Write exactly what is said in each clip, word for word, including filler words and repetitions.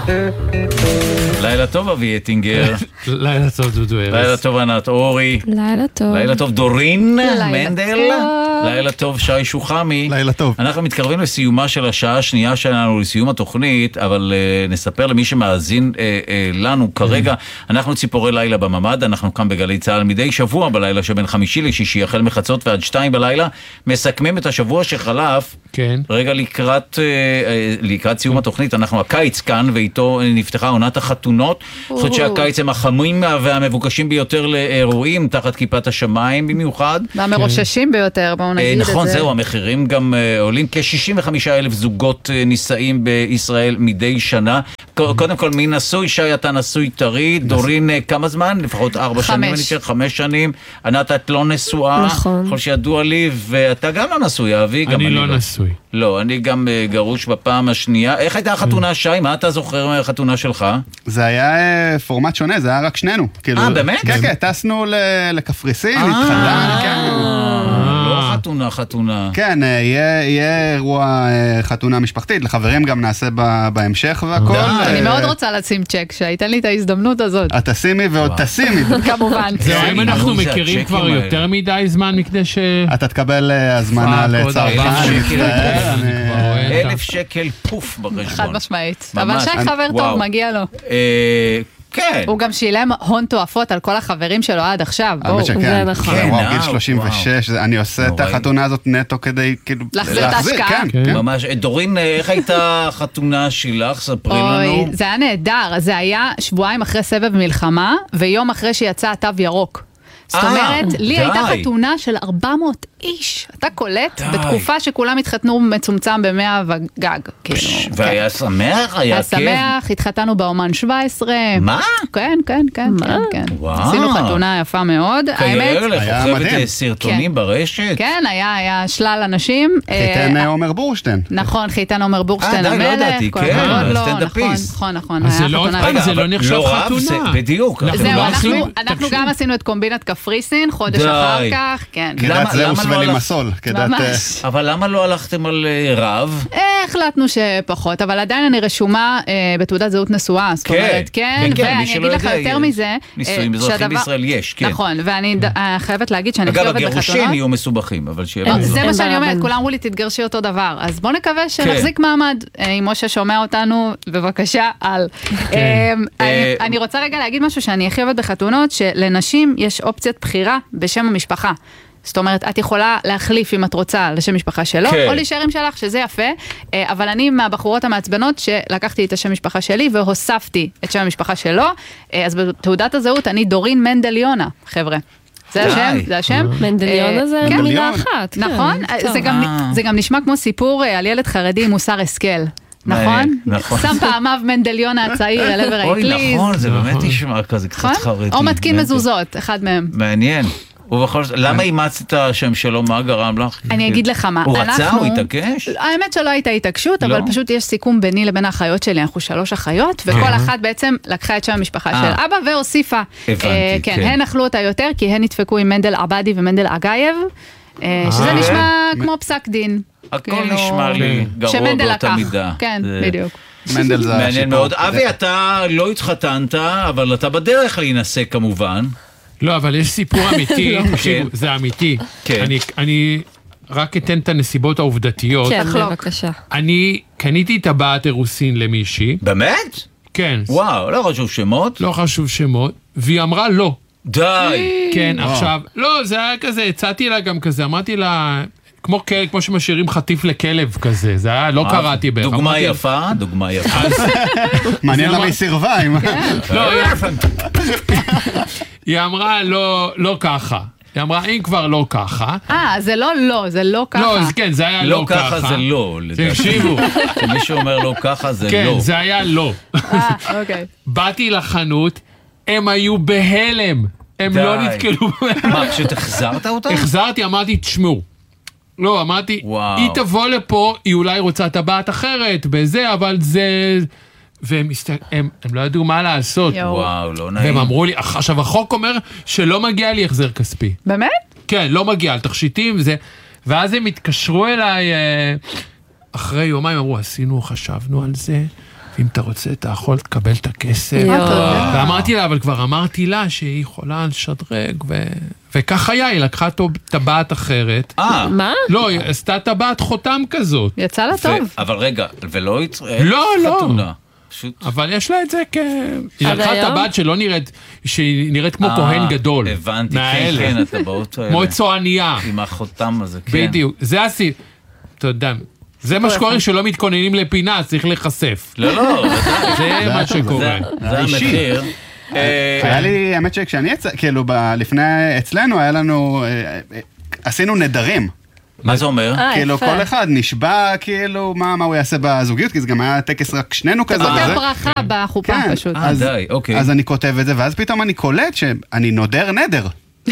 לילה טוב אבי אטינגר. לילה טוב דודו ארז. לילה טוב ענת אורי. לילה טוב. לילה טוב דורין מנדל. לילה טוב שי שוחמי. לילה טוב. אנחנו מתקרבים לסיומה של השעה השנייה שלנו, לסיום התוכנית, אבל uh, נספר למי שמאזין uh, uh, לנו כרגע, אנחנו ציפורי לילה בממד, אנחנו כאן בגלי צהל מדי שבוע בלילה שבין חמישי לשישי, החל מחצות ועד שתיים בלילה, מסכמים את השבוע שחלף, כן. רגע לקראת, uh, לקראת סיום התוכנית, אנחנו הקיץ כאן, ואיתו נפתחה עונת החתונות, חודשי הקיץ הם החמים והמבוקשים ביותר לאירועים, תחת כיפת השמיים במיוחד. והמרוששים ביותר, בואו נגיד את זה. נכון, זהו, המחירים גם עולים כ-שישים וחמישה אלף זוגות נישאים בישראל מדי שנה. קודם כל, מי נשוי? שי, אתה נשוי טרי, דורין כמה זמן? לפחות ארבע שנים, אני חושב, חמש שנים. ענת, את לא נשואה, נכון. כל שידוע לי, ואתה גם לא נשוי, אבי. אני לא נשוי. לא, אני גם גרוש בפעם השנייה. איך הייתה החתונה, שי? מה אתה זוכר מהחתונה שלך? זה היה פורמט שונה, זה היה רק שנינו. אה, באמת? כן, כן, טסנו לקפריסין, התחתן, כן. לא חתונה, חתונה. כן, יהיה אירוע חתונה משפחתית, לחברים גם נעשה בהמשך והכל. אני מאוד רוצה לשים צ'ק, שייתן לי את ההזדמנות הזאת. את תשימי ועוד תשימי. כמובן. זהו, אם אנחנו מכירים כבר יותר מדי זמן מכדי ש... אתה תקבל הזמנה לצרכן. אלף שקל פוף בחשבון. חד משמעית. אבל שי חבר טוב, מגיע לו. כן. הוא גם שילם הון תועפות על כל החברים שלו עד עכשיו. בואו. זה נכון. וואו, גיל שלושים ושש, אני עושה את החתונה הזאת נטו כדי כאילו... להחזיר את ההשקעה. ממש. דורין, איך הייתה החתונה שלך? ספרי לנו. זה היה נהדר. זה היה שבועיים אחרי סבב מלחמה, ויום אחרי שיצא התו ירוק. זאת אומרת, לי הייתה חתונה של ארבע מאות איש. אתה קולט? בתקופה שכולם התחתנו מצומצם במאה וגג. והיה שמח? היה שמח, התחתנו באומן שבע עשרה. מה? כן, כן, כן, כן. עשינו חתונה יפה מאוד. כאלה, חוכבת סרטונים ברשת. כן, היה שלל אנשים. חיתן עומר בורשטיין. נכון, חיתן עומר בורשטיין המלך. אה, די, לא ידעתי, כן, סטנדאפיסט. נכון, נכון. אז זה לא נחשב חתונה. בדיוק. זהו, אנחנו גם עשינו את קומבינת קפריסין, חודש אחר כך, כן. כדת זהוס ולימסול. ממש. אבל למה לא הלכתם על רב? החלטנו שפחות, אבל עדיין אני רשומה בתעודת זהות נשואה, זאת אומרת, כן, ואני אגיד לך יותר מזה, נישואים אזרחים בישראל יש, כן. נכון, ואני חייבת להגיד שאני חייבת בחתונות. אגב, הגירושים יהיו מסובכים, אבל שיהיה... זה מה שאני אומרת, כולם אמרו לי, תתגרשי אותו דבר, אז בוא נקווה שנחזיק מעמד, אם משה שומע אותנו, בבקשה, על. אני רוצה רגע להגיד משהו שאני הכי אוהבת בחתונות, שלנשים יש אופציית בחירה בשם המשפחה. זאת אומרת, את יכולה להחליף אם את רוצה לשם משפחה שלו, או להישאר עם שלך, שזה יפה, אבל אני מהבחורות המעצבנות שלקחתי את השם משפחה שלי והוספתי את שם המשפחה שלו, אז בתעודת הזהות אני דורין מנדל יונה, חבר'ה. זה השם, זה השם. מנדליונה זה מילה אחת. נכון, זה גם נשמע כמו סיפור על ילד חרדי עם מוסר השכל. נכון? שם פעמיו מנדליונה הצעיר אל עבר האטליז. אוי, נכון, זה באמת נשמע כזה קצת חרדי. או מתקין מזוזות, אחד מהם. מעניין. ובכל זאת, למה אימצת את השם שלו? מה גרם לך? אני אגיד לך מה. הוא רצה, הוא התעקש? האמת שלא הייתה התעקשות, אבל פשוט יש סיכום ביני לבין האחיות שלי, אנחנו שלוש אחיות, וכל אחת בעצם לקחה את שם המשפחה של אבא והוסיפה. הבנתי, כן. הן אכלו אותה יותר, כי הן נדפקו עם מנדל עבדי ומנדל אגייב, שזה נשמע כמו פסק דין. הכל נשמע לי גרוע באותה מידה. כן, בדיוק. מנדל זה מעניין מאוד. אבי, אתה לא התחתנת, אבל אתה בדרך להינשא כמובן. לא, אבל יש סיפור אמיתי, זה אמיתי. אני רק אתן את הנסיבות העובדתיות. כן, בבקשה. אני קניתי את טבעת אירוסין למישהי. באמת? כן. וואו, לא חשוב שמות? לא חשוב שמות, והיא אמרה לא. די. כן, עכשיו, לא, זה היה כזה, הצעתי לה גם כזה, אמרתי לה... כמו כלב, כמו שמשאירים חטיף לכלב כזה, זה היה, לא קראתי בערך. דוגמה יפה, דוגמה יפה. מעניין למה היא סירבה. לא, היא אמרה לא ככה. היא אמרה, אם כבר לא ככה. אה, זה לא לא, זה לא ככה. לא, כן, זה היה לא ככה. לא ככה זה לא. תקשיבו. כשמישהו אומר לא ככה זה לא. כן, זה היה לא. אה, אוקיי. באתי לחנות, הם היו בהלם. הם לא נתקלו. מה, פשוט החזרת אותה? החזרתי, אמרתי, תשמעו. לא, אמרתי, היא תבוא לפה, היא אולי רוצה טבעת אחרת, בזה, אבל זה... והם הם, הם לא ידעו מה לעשות. וואו, לא נעים. והם אמרו לי, עכשיו החוק אומר שלא מגיע לי החזר כספי. באמת? כן, לא מגיע, על תכשיטים וזה. ואז הם התקשרו אליי, אחרי יומיים אמרו, עשינו, חשבנו על זה, אם אתה רוצה, אתה יכול לקבל את הכסף. ואמרתי לה, אבל כבר אמרתי לה שהיא יכולה לשדרג, וכך היה, היא לקחה את הטבעת אחרת. מה? לא, היא עשתה טבעת חותם כזאת. יצא לה טוב. אבל רגע, ולא יצראה לא, לא. פשוט... אבל יש לה את זה כ... היא לקחה טבעת שלא נראית, שהיא נראית כמו כהן גדול. הבנתי, כן, כן, הטבעות האלה. כמו צועניה. עם החותם הזה, כן. בדיוק, זה עשי... אתה יודע, זה מה שקורה שלא מתכוננים לפינה, צריך להיחשף. לא, לא, זה מה שקורה. זה המחיר. היה לי, האמת שכשאני יצא, כאילו, לפני, אצלנו היה לנו, עשינו נדרים. מה זה אומר? כאילו כל אחד נשבע כאילו מה הוא יעשה בזוגיות, כי זה גם היה טקס רק שנינו כזה. זה כותב ברכה בחופה פשוט. אה, די, אוקיי. אז אני כותב את זה, ואז פתאום אני קולט שאני נודר נדר.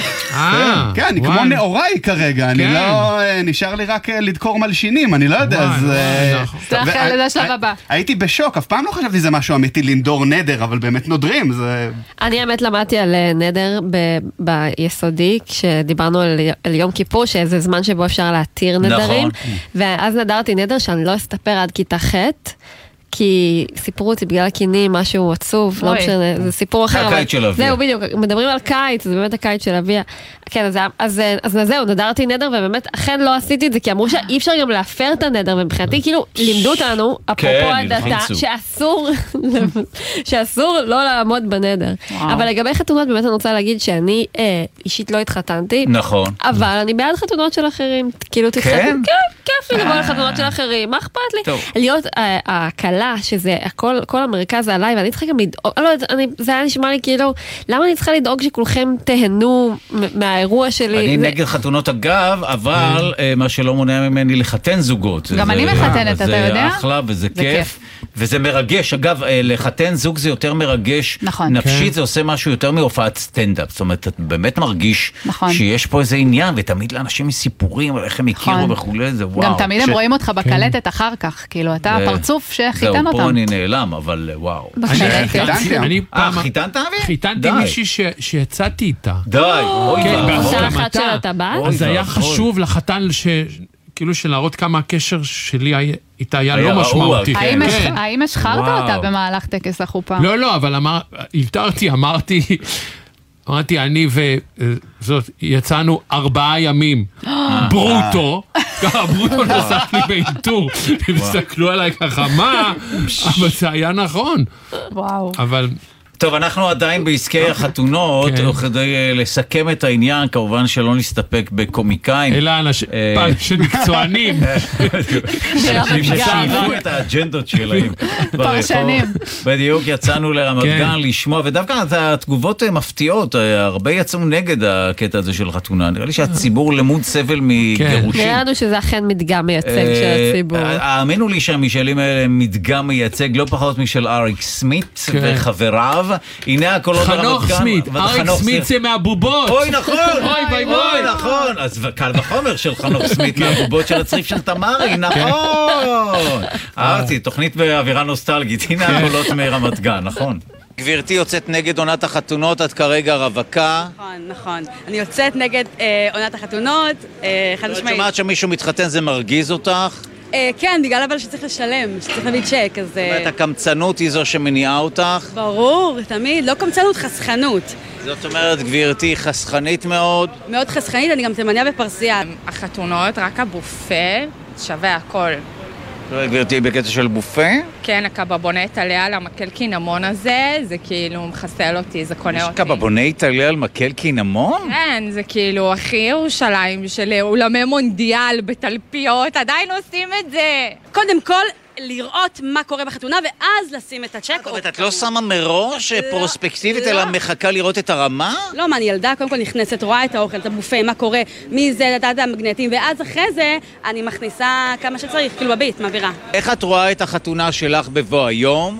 אה, כן, אני כמו נאוריי כרגע, אני לא, נשאר לי רק לדקור מלשינים, אני לא יודע, אז... זה אחרי, זה השלב הבא. הייתי בשוק, אף פעם לא חשבתי זה משהו אמיתי לנדור נדר, אבל באמת נודרים, זה... אני האמת למדתי על נדר ביסודי, כשדיברנו על יום כיפור, שזה זמן שבו אפשר להתיר נדרים, ואז נדרתי נדר שאני לא אסתפר עד כיתה ח', כי סיפרו אותי בגלל הקינים, משהו עצוב, לא משנה, זה סיפור אחר. הקיץ של אביה. זהו, בדיוק, מדברים על קיץ, זה באמת הקיץ של אביה. כן, אז זהו, נדרתי נדר, ובאמת, אכן לא עשיתי את זה, כי אמרו שאי אפשר גם להפר את הנדר, ומבחינתי, כאילו, לימדו אותנו, אפרופו הדתה, שאסור, שאסור לא לעמוד בנדר. אבל לגבי חתונות, באמת אני רוצה להגיד שאני אישית לא התחתנתי. נכון. אבל אני בעד חתונות של אחרים. כאילו, תתחתן, כן, כיף לי לבוא לחתונות של אחרים, מה אכפת לי? להיות הקלה, שזה הכל, כל המרכז זה עליי, ואני צריכה גם לדאוג, לא, אני, זה היה נשמע לי כאילו, למה אני צריכה לדאוג שכולכם תהנו מהאירוע שלי? אני זה... נגד חתונות אגב, אבל מה שלא מונע ממני לחתן זוגות. גם אני מחתנת, אתה יודע? זה אחלה וזה כיף. וזה מרגש, אגב, לחתן זוג זה יותר מרגש, נכון. נפשית זה עושה משהו יותר מהופעת סטנדאפ, זאת אומרת, אתה באמת מרגיש נכון. שיש פה איזה עניין, ותמיד לאנשים מסיפורים על איך הם הכירו נכון. וכולי, זה וואו. גם תמיד הם רואים אותך בקלטת אחר כך, כאילו, אתה הפרצוף שחיתן אותם. זהו, פה אני נעלם, אבל וואו. אני אה, חיתנת אבי? חיתנתי מישהי שיצאתי איתה. די, אוי באותה אחת של הטבעת? אז היה חשוב לחתן כאילו שלהראות כמה הקשר שלי איתה היה לא משמעותי. האם השחרת אותה במהלך טקס החופה? לא, לא, אבל הבטרתי, אמרתי, אמרתי, אני וזאת, יצאנו ארבעה ימים ברוטו, ברוטו נסף לי באיתור, הם הסתכלו עליי ככה, מה? אבל זה היה נכון. וואו. אבל... טוב, אנחנו עדיין בעסקי החתונות, כדי לסכם את העניין, כמובן שלא נסתפק בקומיקאים. אלא אנשים מקצוענים. ששאיפו את האג'נדות שלהם. פרשנים. בדיוק, יצאנו לרמת גן לשמוע, ודווקא התגובות מפתיעות, הרבה יצאו נגד הקטע הזה של חתונה. נראה לי שהציבור למוד סבל מגירושים. נראה לנו שזה אכן מדגם מייצג של הציבור. האמינו לי שהמשאלים האלה הם מדגם מייצג, לא פחות משל אריק סמית וחבריו. הנה הקולות ברמת גן. חנוך סמית, אריק סמית זה מהבובות. אוי נכון, אוי אוי נכון. אז קל וחומר של חנוך סמית מהבובות של הצריף של תמרי, נכון. אהבתי, תוכנית באווירה נוסטלגית, הנה הקולות מרמת גן, נכון. גברתי יוצאת נגד עונת החתונות, את כרגע רווקה. נכון, נכון. אני יוצאת נגד עונת החתונות, חד משמעית. את שומעת שמישהו מתחתן זה מרגיז אותך? כן, בגלל אבל שצריך לשלם, שצריך להביא צ'ק, אז... זאת אומרת, הקמצנות היא זו שמניעה אותך? ברור, תמיד, לא קמצנות, חסכנות. זאת אומרת, גברתי חסכנית מאוד? מאוד חסכנית, אני גם תימניה בפרסייה. החתונות, רק הבופה, שווה הכל. גברתי, בקטע של בופה? כן, הקבבונט עליה על המקל קינמון הזה, זה כאילו מחסל אותי, זה קונה אותי. יש קבבונט עליה על מקל קינמון? כן, זה כאילו הכי ירושלים של אולמי מונדיאל בתלפיות, עדיין עושים את זה. קודם כל, לראות מה קורה בחתונה, ואז לשים את הצ'ק. זאת אומרת, את לא שמה מראש פרוספקטיבית, אלא מחכה לראות את הרמה? לא, מה, אני ילדה, קודם כל נכנסת, רואה את האוכל, את הבופה, מה קורה, מי זה, לדעת המגנטים, ואז אחרי זה אני מכניסה כמה שצריך, כאילו בבית, מעבירה. איך את רואה את החתונה שלך בבוא היום?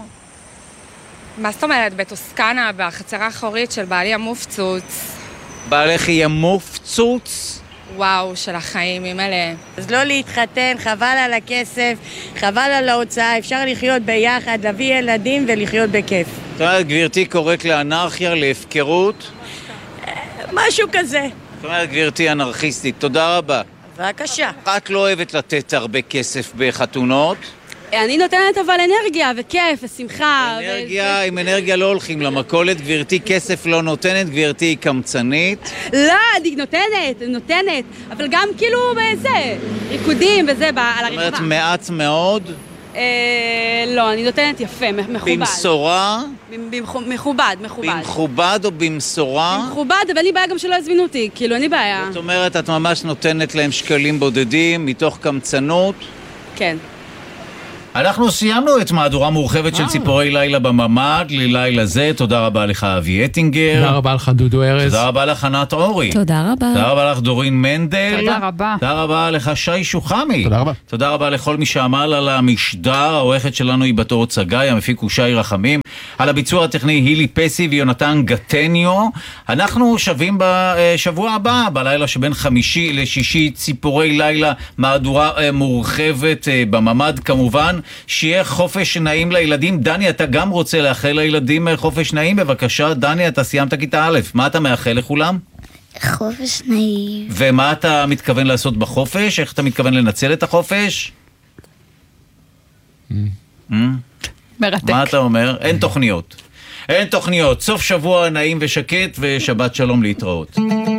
מה זאת אומרת? בטוסקנה, בחצרה האחורית של בעלי המופצוץ. בעלך יהיה מופצוץ? וואו, של החיים, אימאלה. אז לא להתחתן, חבל על הכסף, חבל על ההוצאה, אפשר לחיות ביחד, להביא ילדים ולחיות בכיף. זאת אומרת, גברתי קוראת לאנרכיה, להפקרות? משהו כזה. זאת אומרת, גברתי אנרכיסטית, תודה רבה. בבקשה. את לא אוהבת לתת הרבה כסף בחתונות? אני נותנת אבל אנרגיה וכיף ושמחה. אנרגיה, עם אנרגיה לא הולכים למכולת, גברתי כסף לא נותנת, גברתי היא קמצנית. לא, אני נותנת, נותנת, אבל גם כאילו בזה, ריקודים וזה, על הרחבה. זאת אומרת מעט מאוד? לא, אני נותנת יפה, מכובד. במשורה? מכובד, מכובד. במכובד או במשורה? במכובד, אבל אין לי בעיה גם שלא יזמינו אותי, כאילו אין לי בעיה. זאת אומרת, את ממש נותנת להם שקלים בודדים מתוך קמצנות? כן. אנחנו סיימנו את מהדורה מורחבת של ציפורי לילה בממד, ללילה זה. תודה רבה לך אבי אטינגר. תודה רבה לך דודו ארז. תודה רבה לך ענת אורי. תודה רבה. תודה רבה לך דורין מנדל. תודה רבה. תודה רבה לך שי שוחמי. תודה רבה. תודה רבה לכל מי שעמל על המשדר. העורכת שלנו היא בת אור צגי, המפיק הוא שי רחמים. על הביצוע הטכני הילי פסי ויונתן גטניו. אנחנו שווים בשבוע הבא, בלילה שבין חמישי לשישי, ציפורי לילה, מהדורה מורחבת בממד כמובן. שיהיה חופש נעים לילדים. דני, אתה גם רוצה לאחל לילדים חופש נעים? בבקשה, דני, אתה סיימת כיתה א', מה אתה מאחל לכולם? חופש נעים. ומה אתה מתכוון לעשות בחופש? איך אתה מתכוון לנצל את החופש? מרתק. מה אתה אומר? אין תוכניות. אין תוכניות. סוף שבוע נעים ושקט ושבת שלום להתראות.